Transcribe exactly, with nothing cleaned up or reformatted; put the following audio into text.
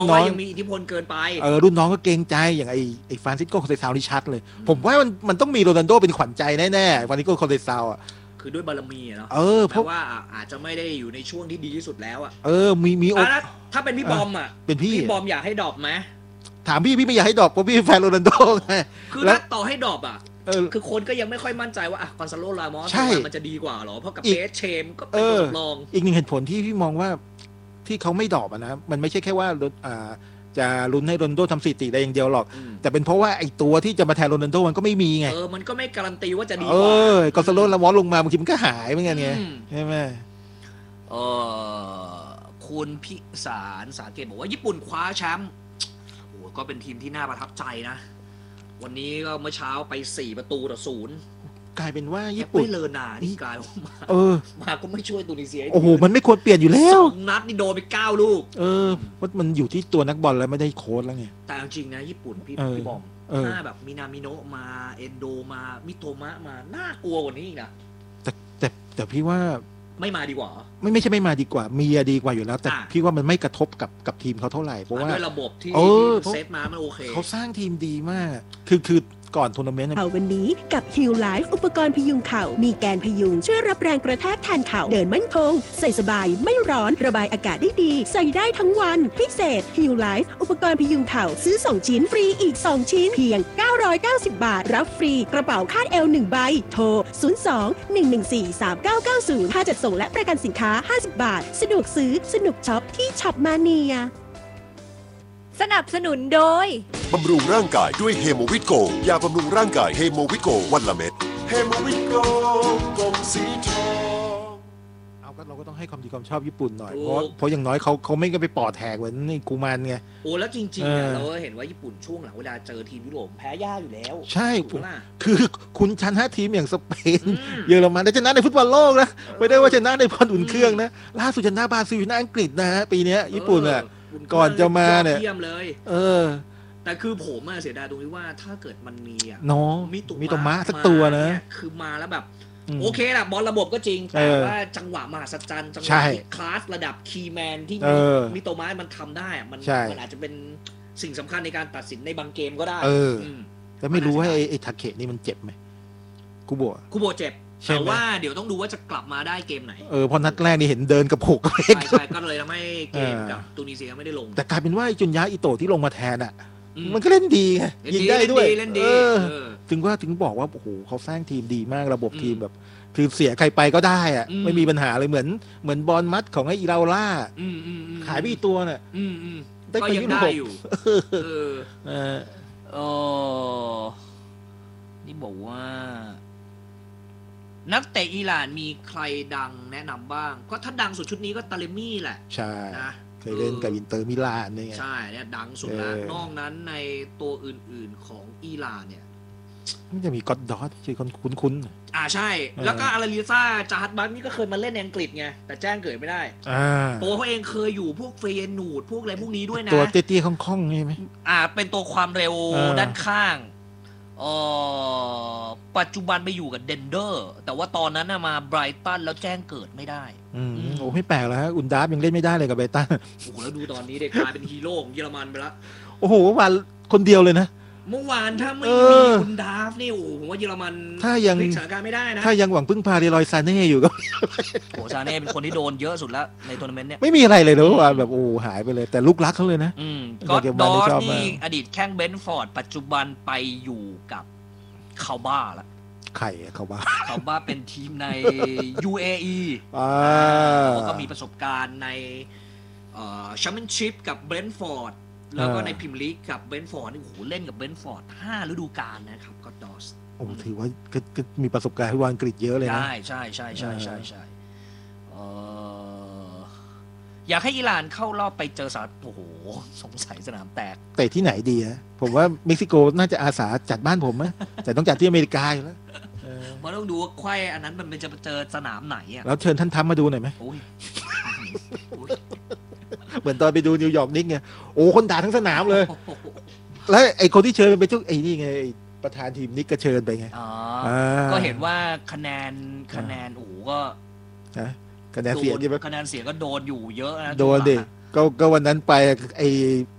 น้องยังมีอิทธิพลเกินไปเออรุ่นน้องก็เกรงใจอย่างไอไอฟรานซิสโกคอนเซซาวนี่ชัดเลยผมว่ามันมันต้องมีโรนัลโดเป็นขวัญใจแน่ๆฟรานซิสโกคอนเซซาวอ่ะคือด้วยบารมีเนาะเออเพราะว่าอาจจะไม่ได้อยู่ในช่วงที่ดีที่สุดแล้วอ่ะเออมีมีโอกถ้าเป็นพี่บอมอ่ะเป็นพี่พี่บอมอยากให้ดรอปไหมถามพี่พี่ไม่อยากให้ดรอปเพราะพี่แฟนโรนัลโดไงคือถ้าต่อให้ดรอปอ่ะคือคนก็ยังไม่ค่อยมั่นใจว่าอ่ะคอนซาโล รามอสมันจะดีกว่าหรอเพราะกับเบสเชมก็เป็นตัวรองอีกหนึ่งเหตุผลที่พี่มองว่าที่เขาไม่ดรอปนะมันไม่ใช่แค่ว่าอ่าจะลุ้นให้โรนัลโดทำสถิติได้อย่างเดียวหรอกแต่เป็นเพราะว่าไอ้ตัวที่จะมาแทนโรนัลโดมันก็ไม่มีไงเออมันก็ไม่การันตีว่าจะดีกว่าเออกอนซาโล รามอสลงมาบางทีมันก็หายเหมือนกันไงใช่ไหมเออคุณพิสารสาเกตบอกว่าญี่ปุ่นคว้าแชมป์โอ้ก็เป็นทีมที่น่าประทับใจนะวันนี้ก็เมื่อเช้าไปสี่ประตูต่อศูนย์กลายเป็นว่าญี่ปุ่นไม่เลอนานี่กลายมาเออมาก็ไม่ช่วยตุนิเซียโอ้โหมันไม่ควรเปลี่ยนอยู่แล้วสองนัดนี่โดนไปเก้าลูกเออว่ามันอยู่ที่ตัวนักบอลแล้วไม่ได้โค้ชแล้วไงแต่จริงนะญี่ปุ่นพี่พี่บอมหน้าแบบมินามิโนะมาเอนโดมามิโตมะมาน่ากลัวกว่านี้อีกนะแต่แต่แต่พี่ว่าไม่มาดีกว่าไม่ไม่ใช่ไม่มาดีกว่ามีดีกว่าอยู่แล้วแต่พี่ว่ามันไม่กระทบกับกับทีมเขาเท่าไหร่เพราะว่าด้วยระบบที่เซตมามันโอเคเขาสร้างทีมดีมากคือคือก่อนทัวร์นาเมนต์เข่าวันนี้กับฮิลไลฟ์อุปกรณ์พยุงเข่ามีแกนพยุงช่วยรับแรงกระแทกแทนเข่าเดินมั่นคงใส่สบายไม่ร้อนระบายอากาศได้ดีใส่ได้ทั้งวันพิเศษฮิลไลฟ์อุปกรณ์พยุงเข่าซื้อสองชิ้นฟรีอีกสองชิ้นเพียงเก้าร้อยเก้าสิบบาทรับฟรีกระเป๋าคาดเอวหนึ่งใบโทรศูนย์ สอง หนึ่ง หนึ่ง สี่ สาม เก้า เก้า ศูนย์ค่าจัดส่งและประกันสินค้าห้าสิบบาทสะดวกซื้อสนุกช็อปที่ช็อปมาเนียสนับสนุนโดยบำรุงร่างกายด้วยเฮโมวิโกยาบำรุงร่างกายเฮโมวิโกวันละเม็ดเฮโมวิโกกลมสีทองเอาก็เราก็ต้องให้ความดีความชอบญี่ปุ่นหน่อยเพราะเพราะอย่างน้อยเขาเขาไม่ก็ไปปอดแทกเหมือนนี่กูมันไงโอ้แล้วจริงๆเนี่ยเราเห็นว่าญี่ปุ่นช่วงหลังเวลาเจอทีมยุโรปแพ้ยากอยู่แล้วใช่คือคุณชนะทีมอย่างสเปนเยอรมันได้ชนะในฟุตบอลโลกนะไม่ได้ว่าชนะในบอลอุ่นเครื่องนะล่าสุดชนะบราซิลชนะอังกฤษนะฮะปีนี้ญี่ปุ่นอ่ะก่อนจะมาเนี่ยเยี่ยมเลยเออแต่คือผมเสียดายตรงที่ว่าถ้าเกิดมันมีอ่ะน้องมีตัวม้าสักตัวนะคือมาแล้วแบบโอเคแหละบอลระบบก็จริงแต่ว่าจังหวะมหัศจรรย์จังหวะคลาสระดับคีย์แมนที่มิโตมะมันทำได้มันมันอาจจะเป็นสิ่งสำคัญในการตัดสินในบางเกมก็ได้เออแต่ไม่รู้ว่าไอ้ทาเกะนี่มันเจ็บไหมคุโบะคุโบะเจ็บแต่ว่าเดี๋ยวต้องดูว่าจะกลับมาได้เกมไหนเออพอนัดแรกนี่เห็นเดินกระโผกใช่ใช่ก็เลยทำให้เกมกับตูนิเซียไม่ได้ลงแต่กลายเป็นว่าจุนยะอิโตะที่ลงมาแทนอ่ะมันก็เล่นดีไงยิงได้ด้วยถึงว่าถึงบอกว่าโอ้โหเขาสร้างทีมดีมากระบบทีมแบบคือเสียใครไปก็ได้อ่ะไม่มีปัญหาเลยเหมือนเหมือนบอลมัดของไอ้อิราล่าขายไปอีกตัวน่ะได้ไปยังได้อยู่เออเออนี่บอกว่านักเตะอิหร่านมีใครดังแนะนำบ้างก็ถ้าดังสุดชุดนี้ก็ตาเลมี่แหละใช่นะเคยเล่นกับอินเตอร์มิลานนี่ใช่เนี่ยดังสุดแล้วนอกนั้นในตัวอื่นๆของอิหร่านเนี่ยมันจะมีก็อดดอสชื่อคุ้นๆอ่าใช่แล้วก็อาราลิซ่าจาฮัดบัคนี่ก็เคยมาเล่นในอังกฤษไงแต่แจ้งเกิดไม่ได้ตัวเขาเองเคยอยู่พวกเฟยนูดพวกอะไรพวกนี้ด้วยนะตัวเตี้ยๆค่องๆใช่ไหมอ่าเป็นตัวความเร็วด้านข้างเออปัจจุบันไปอยู่กับเดนเดอร์แต่ว่าตอนนั้นมาไบรตันแล้วแจ้งเกิดไม่ได้อืมโอ้ไม่แปลกแล้วฮะอุนดาฟยังเล่นไม่ได้เลยกับไบรตันโอ้โหแล้วดูตอนนี้เด็กกลายเป็นฮีโร่ของเยอรมันไปแล้วโอ้โหวันคนเดียวเลยนะเมื่อวานถ้าไม่มีอุนดาฟนี่โอ้ผมว่าเยอรมันถ้ายังพลิกสถานการณ์ไม่ได้นะถ้ายังหวังพึ่งพาเดลอยซาเน่อยู่ก็โอ้ซาเน่เป็นคนที่โดนเยอะสุดแล้วในทัวร์นาเมนต์เนี้ยไม่มีอะไรเลยนะว่าแบบโอ้หายไปเลยแต่ลูกรักเขาเลยนะก็ดอสนี่อดีตแข้งเบนฟอร์ดปัจจุบันไปอยู่กับคาบ้าละไข่เขาบ้าเขาบ้าเป็นทีมใน ยู เอ อี แล้วก็มีประสบการณ์ในแชมเปี้ยนชิพกับเบรนท์ฟอร์ดแล้วก็ในพรีเมียร์ลีกกับเบรนท์ฟอร์ดนี่โอ้โหเล่นกับเบรนท์ฟอร์ดห้าฤดูกาลนะครับก็ดอสโอ้ถือว่าก็มีประสบการณ์ที่วางอังกฤษเยอะเลยนะใช่ใช่ใช่ใช่ใช่ใช่อยากให้อิหร่านเข้ารอบไปเจอสหรัฐโอ้โหสงสัยสนามแตกแต่ที่ไหนดีฮะผมว่าเม็กซิโกน่าจะอาสาจัดบ้านผมไหมแต่ต้องจัดที่อเมริกาอยู่แล้วมันต้องดูว่าไขว้อันนั้นมันจะเจอสนามไหนอ่ะแล้วเชิญท่านทำมาดูหน่อยไหมเหมือนตอนไปดูนิวยอร์กนิกไงโอ้คนด่าทั้งสนามเลยแล้วไอ้คนที่เชิญเป็นทุกไอ้นี่ไงประธานทีมนิกก็เชิญไปไงก็เห็นว่าคะแนนคะแนนโอ้ก็คะแนนเสียงใช่ไหมคะแนนเสียงก็โดนอยู่เยอะนะโดนดิก็ก็วันนั้นไปไอ้